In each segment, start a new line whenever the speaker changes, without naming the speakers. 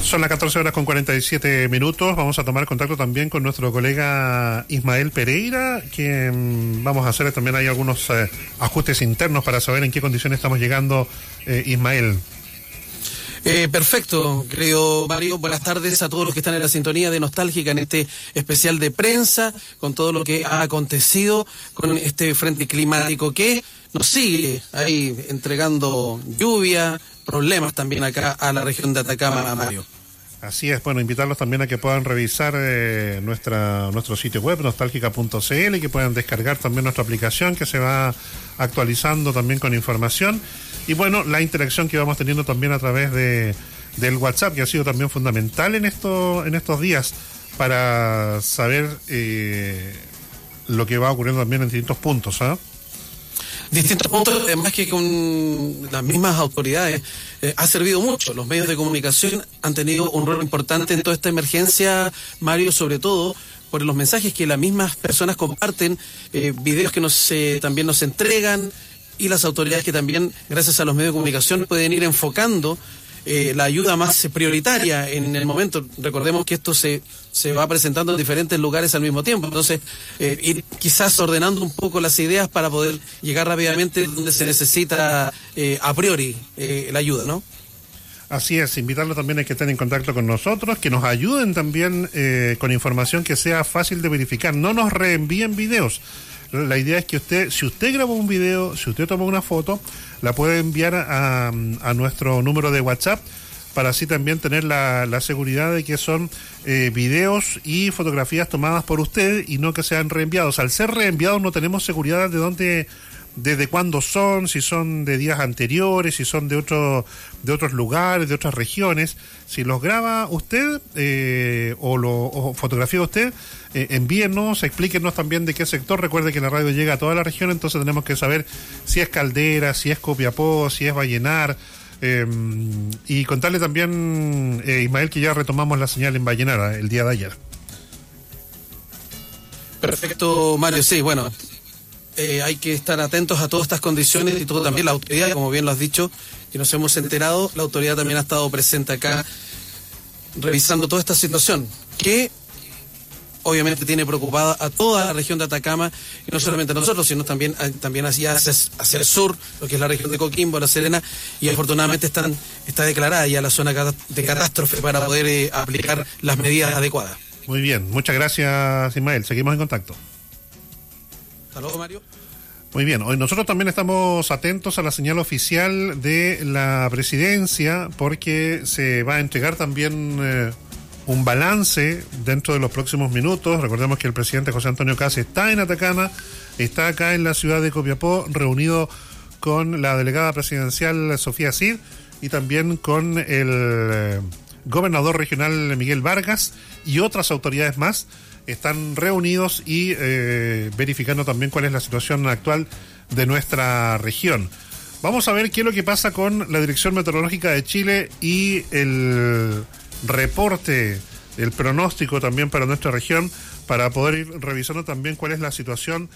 Son las 14 horas con 47 minutos. Vamos a tomar contacto también con nuestro colega Ismael Pereira, que vamos a hacer también hay algunos ajustes internos para saber en qué condiciones estamos llegando, Ismael.
Perfecto, querido Mario. Buenas tardes a todos los que están en la sintonía de Nostálgica en este especial de prensa, con todo lo que ha acontecido con este frente climático que nos sigue ahí entregando lluvia, problemas también acá a la región de Atacama, Mario.
Así es, bueno, invitarlos también a que puedan revisar nuestro sitio web, nostálgica.cl, y que puedan descargar también nuestra aplicación que se va actualizando también con información. Y bueno, la interacción que vamos teniendo también a través del WhatsApp, que ha sido también fundamental en estos días para saber lo que va ocurriendo también en distintos puntos, ¿ah?
Distintos puntos, además que con las mismas autoridades ha servido mucho. Los medios de comunicación han tenido un rol importante en toda esta emergencia, Mario, sobre todo por los mensajes que las mismas personas comparten, videos que también nos entregan, y las autoridades que también, gracias a los medios de comunicación, pueden ir enfocando la ayuda más prioritaria en el momento. Recordemos que esto se va presentando en diferentes lugares al mismo tiempo, entonces ir quizás ordenando un poco las ideas para poder llegar rápidamente donde se necesita a priori la ayuda, ¿no?
Así es, invitarlos también a que estén en contacto con nosotros, que nos ayuden también con información que sea fácil de verificar. No nos reenvíen videos. La idea es que si usted grabó un video, si usted tomó una foto, la puede enviar a nuestro número de WhatsApp, para así también tener la seguridad de que son videos y fotografías tomadas por usted y no que sean reenviados. Al ser reenviados no tenemos seguridad desde cuándo son, si son de días anteriores, si son de otros lugares, de otras regiones. Si los graba usted o fotografía usted, envíennos, explíquenos también de qué sector. Recuerde que la radio llega a toda la región, entonces tenemos que saber si es Caldera, si es Copiapó, si es Vallenar. Y contarle también, Ismael, que ya retomamos la señal en Vallenar el día de ayer.
Perfecto, Mario. Sí, bueno, hay que estar atentos a todas estas condiciones y todo también la autoridad, como bien lo has dicho, que nos hemos enterado, la autoridad también ha estado presente acá revisando toda esta situación, que obviamente tiene preocupada a toda la región de Atacama, y no solamente a nosotros, sino también hacia el sur, lo que es la región de Coquimbo, La Serena, y afortunadamente está declarada ya la zona de catástrofe para poder aplicar las medidas adecuadas.
Muy bien, muchas gracias, Ismael, seguimos en contacto.
Hasta luego, Mario.
Muy bien, hoy nosotros también estamos atentos a la señal oficial de la presidencia, porque se va a entregar también un balance dentro de los próximos minutos. Recordemos que el presidente José Antonio Kast está en Atacama, está acá en la ciudad de Copiapó, reunido con la delegada presidencial Sofía Cid y también con el gobernador regional Miguel Vargas y otras autoridades más. Están reunidos y verificando también cuál es la situación actual de nuestra región. Vamos a ver qué es lo que pasa con la Dirección Meteorológica de Chile y el reporte, el pronóstico también para nuestra región, para poder ir revisando también cuál es la situación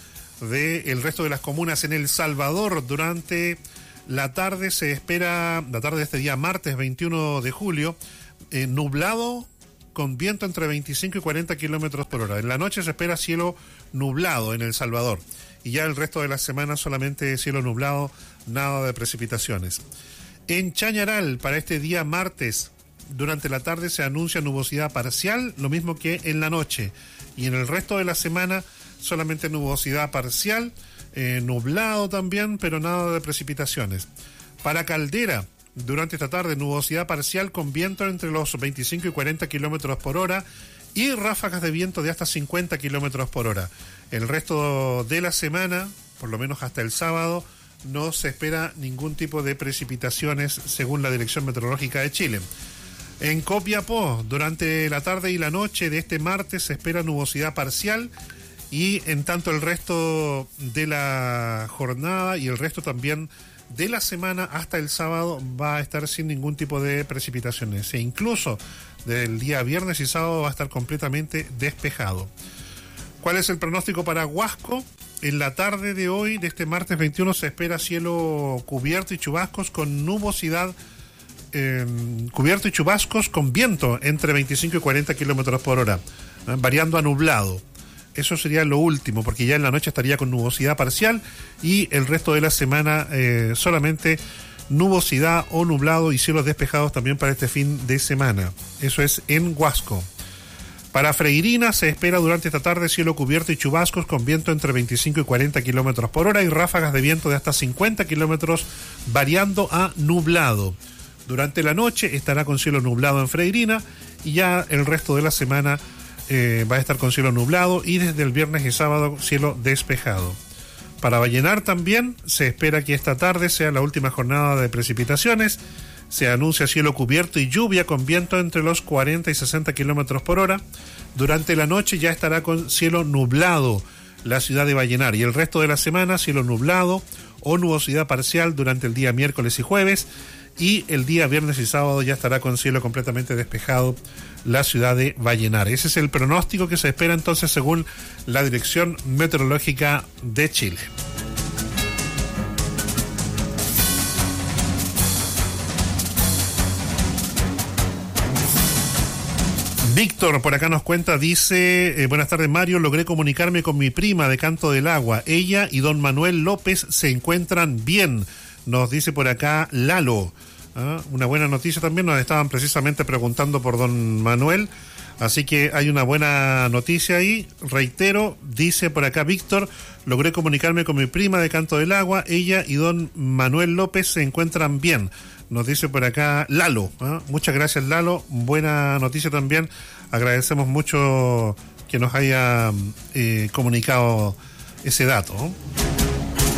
del resto de las comunas en El Salvador. Durante la tarde se espera, la tarde de este día martes 21 de julio, nublado con viento entre 25 y 40 kilómetros por hora. En la noche se espera cielo nublado en El Salvador. Y ya el resto de la semana solamente cielo nublado, nada de precipitaciones. En Chañaral, para este día martes, durante la tarde se anuncia nubosidad parcial, lo mismo que en la noche. Y en el resto de la semana solamente nubosidad parcial, nublado también, pero nada de precipitaciones. Para Caldera, durante esta tarde, nubosidad parcial con viento entre los 25 y 40 kilómetros por hora y ráfagas de viento de hasta 50 kilómetros por hora. El resto de la semana, por lo menos hasta el sábado, no se espera ningún tipo de precipitaciones según la Dirección Meteorológica de Chile. En Copiapó, durante la tarde y la noche de este martes se espera nubosidad parcial, y en tanto el resto de la jornada y el resto también de la semana hasta el sábado va a estar sin ningún tipo de precipitaciones, e incluso del día viernes y sábado va a estar completamente despejado. ¿Cuál es el pronóstico para Huasco? En la tarde de hoy, de este martes 21, se espera cielo cubierto y chubascos con nubosidad cubierto y chubascos con viento entre 25 y 40 kilómetros por hora, variando a nublado. Eso sería lo último, porque ya en la noche estaría con nubosidad parcial y el resto de la semana solamente nubosidad o nublado y cielos despejados también para este fin de semana. Eso es en Huasco. Para Freirina se espera durante esta tarde cielo cubierto y chubascos con viento entre 25 y 40 kilómetros por hora y ráfagas de viento de hasta 50 kilómetros variando a nublado. Durante la noche estará con cielo nublado en Freirina y ya el resto de la semana va a estar con cielo nublado y desde el viernes y sábado cielo despejado. Para Vallenar también se espera que esta tarde sea la última jornada de precipitaciones. Se anuncia cielo cubierto y lluvia con viento entre los 40 y 60 kilómetros por hora. Durante la noche ya estará con cielo nublado la ciudad de Vallenar y el resto de la semana cielo nublado o nubosidad parcial durante el día miércoles y jueves, y el día viernes y sábado ya estará con cielo completamente despejado la ciudad de Vallenar. Ese es el pronóstico que se espera entonces según la Dirección Meteorológica de Chile. Víctor por acá nos cuenta, dice, buenas tardes Mario, logré comunicarme con mi prima de Canto del Agua. Ella y don Manuel López se encuentran bien, nos dice por acá Lalo. Una buena noticia también, nos estaban precisamente preguntando por don Manuel, así que hay una buena noticia ahí. Reitero, dice por acá Víctor, logré comunicarme con mi prima de Canto del Agua, ella y don Manuel López se encuentran bien, nos dice por acá Lalo. Muchas gracias Lalo, buena noticia también, agradecemos mucho que nos haya comunicado ese dato.